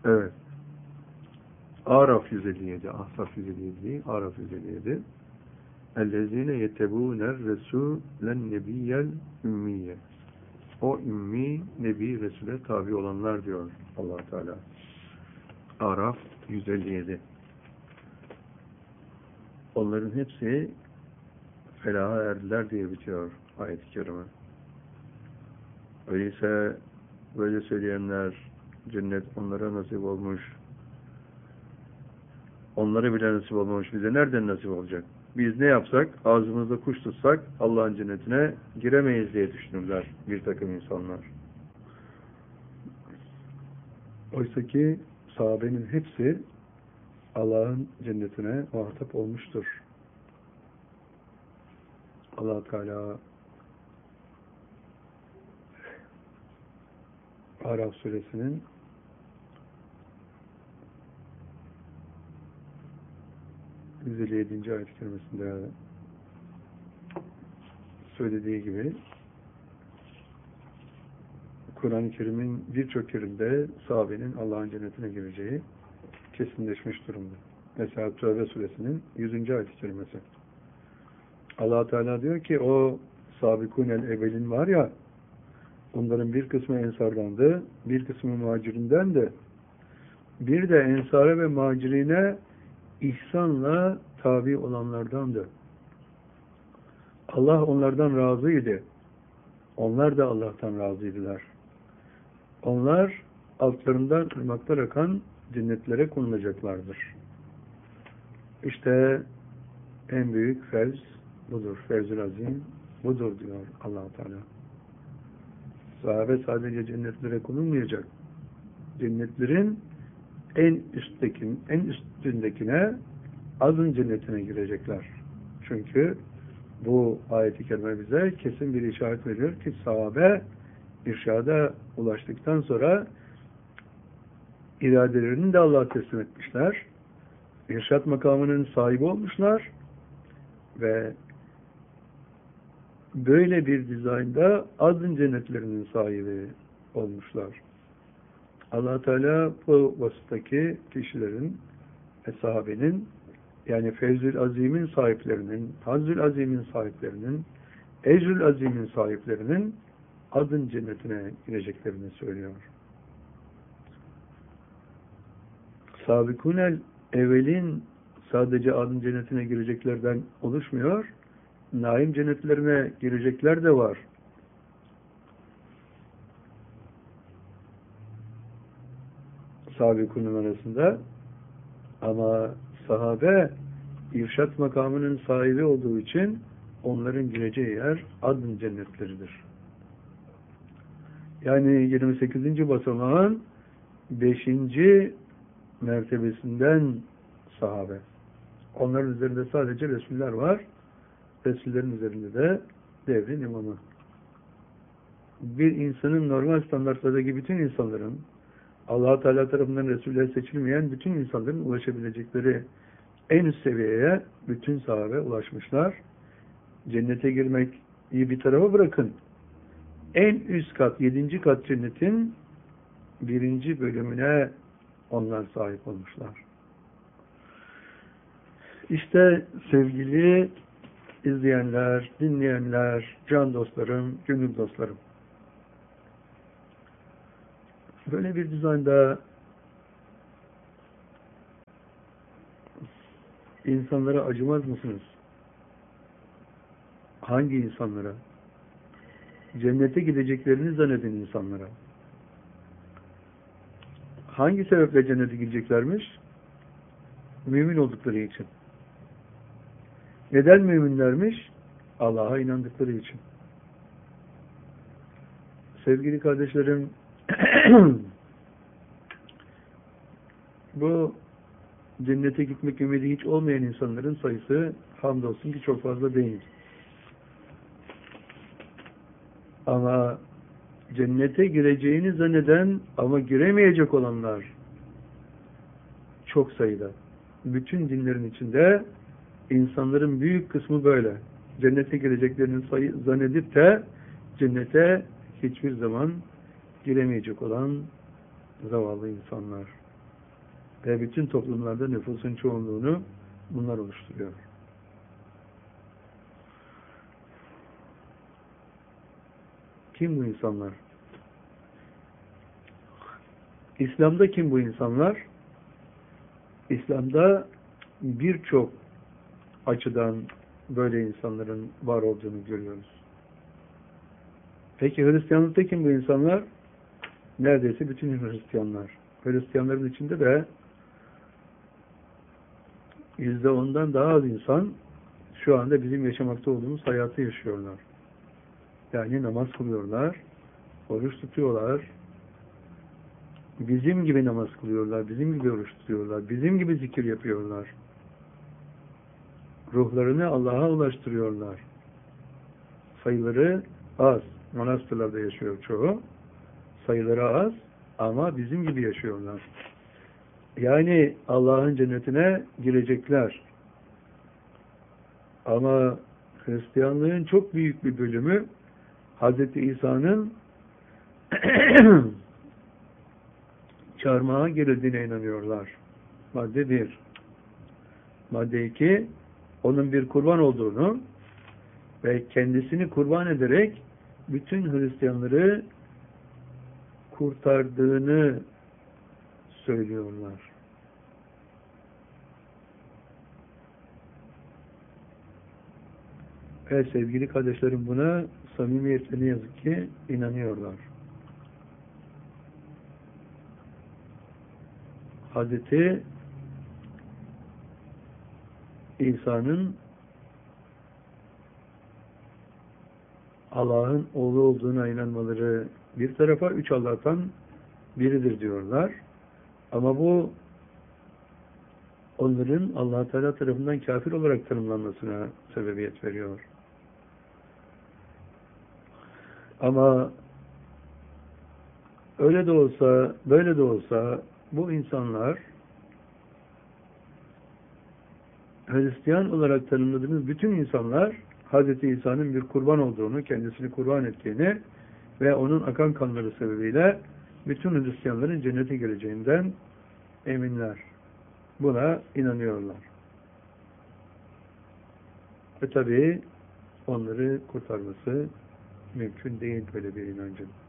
Evet. Araf 157, Ahzab 157 değil, Araf 157. اَلَّذ۪ينَ يَتَّبُونَ الرَّسُولَ النَّبِيَّ الْاُمِّيَّ. O ümmi, Nebi, Resul'e tabi olanlar diyor Allah Teala. Araf 157. Onların hepsi felaha erdiler diye bitiyor ayet-i kerime. Öyleyse böyle söyleyenler, cennet onlara nasip olmuş, onlara bile nasip olmamış, bize nereden nasip olacak? Biz ne yapsak, ağzımızda kuş tutsak Allah'ın cennetine giremeyiz diye düşünürler bir takım insanlar. Oysa ki sahabenin hepsi Allah'ın cennetine muhatap olmuştur. Allah Teala Araf suresinin 157. ayet-i kerimesinde söylediği gibi Kur'an-ı Kerim'in birçok yerinde sahabenin Allah'ın cennetine gireceği kesinleşmiş durumda. Mesela Tövbe suresinin 100. ayet-i kerimesi. Allah Teala diyor ki o Sabikûnel evvelin var ya, onların bir kısmı ensardandı, bir kısmı muhacirinden de, bir de ensara ve muhacirine ihsanla tabi olanlardandı. Allah onlardan razıydı. Onlar da Allah'tan razıydılar. Onlar altlarından ırmaklar akan cennetlere konulacaklardır. İşte en büyük fevz budur. Fevz-ül azim budur diyor Allah-u Teala. Sahabe sadece cennetlere konulmayacak. Cennetlerin en üstündekine, azın cennetine girecekler. Çünkü bu ayet-i kerime bize kesin bir işaret veriyor ki sahabe irşada ulaştıktan sonra iradelerini de Allah'a teslim etmişler. İrşad makamının sahibi olmuşlar ve böyle bir dizaynda azın cennetlerinin sahibi olmuşlar. Allah Teala bu vasıftaki kişilerin ve sahabenin, yani Fevzül Azim'in sahiplerinin, Hazzül Azim'in sahiplerinin, Ecrül Azim'in sahiplerinin adın cennetine gireceklerini söylüyor. Sabikûnel evvelin sadece adın cennetine gireceklerden oluşmuyor. Naim cennetlerine girecekler de var. Sabikûnun arasında. Ama sahabe irşat makamının sahibi olduğu için onların gireceği yer adın cennetleridir. Yani 28. basamağın 5. mertebesinden sahabe. Onların üzerinde sadece Resuller var. Resullerin üzerinde de devrin imamı. Bir insanın normal standartlardaki bütün insanların, Allah-u Teala tarafından Resuller seçilmeyen bütün insanların ulaşabilecekleri en üst seviyeye bütün sahabe ulaşmışlar. Cennete girmek iyi bir tarafa bırakın. En üst kat, 7. kat cennetin 1. bölümüne onlar sahip olmuşlar. İşte sevgili izleyenler, dinleyenler, can dostlarım, gönül dostlarım. Böyle bir dizaynda insanlara acımaz mısınız? Hangi insanlara? Cennete gideceklerini zanneden insanlara. Hangi sebeple cennete gideceklermiş? Mümin oldukları için. Neden müminlermiş? Allah'a inandıkları için. Sevgili kardeşlerim, bu cennete gitmek ümidi hiç olmayan insanların sayısı hamdolsun ki çok fazla değil. Ama cennete gireceğini zanneden ama giremeyecek olanlar çok sayıda. Bütün dinlerin içinde insanların büyük kısmı böyle. Cennete gireceklerini zannedip de cennete hiçbir zaman giremeyecek olan zavallı insanlar. ve bütün toplumlarda nüfusun çoğunluğunu bunlar oluşturuyor. Kim bu insanlar? İslam'da kim bu insanlar? İslam'da birçok açıdan böyle insanların var olduğunu görüyoruz. Peki Hristiyanlıkta kim bu insanlar? Neredeyse bütün Hristiyanlar. Hristiyanların içinde de %10'dan daha az insan şu anda bizim yaşamakta olduğumuz hayatı yaşıyorlar. Yani namaz kılıyorlar, oruç tutuyorlar, bizim gibi namaz kılıyorlar, bizim gibi oruç tutuyorlar, bizim gibi zikir yapıyorlar. Ruhlarını Allah'a ulaştırıyorlar. Sayıları az. Manastırlarda yaşıyor çoğu. Sayıları az ama bizim gibi yaşıyorlar. Yani Allah'ın cennetine girecekler. Ama Hristiyanlığın çok büyük bir bölümü Hz. İsa'nın çarmıha gerildiğine inanıyorlar. Madde 1. Madde 2. Onun bir kurban olduğunu ve kendisini kurban ederek bütün Hristiyanları kurtardığını söylüyorlar. Ve sevgili kardeşlerim buna samimiyetle ne yazık ki inanıyorlar. Hazreti İsa'nın Allah'ın oğlu olduğuna inanmaları bir tarafa, üç Allah'tan biridir diyorlar. Ama bu onların Allah Teala tarafından kafir olarak tanımlanmasına sebebiyet veriyor. Ama öyle de olsa, böyle de olsa bu insanlar Hristiyan olarak tanımladığımız bütün insanlar Hz. İsa'nın bir kurban olduğunu, kendisini kurban ettiğini ve onun akan kanları sebebiyle bütün Hristiyanların cennete gireceğinden eminler. Buna inanıyorlar. Ve tabii onları kurtarması mümkün değil böyle bir inancın.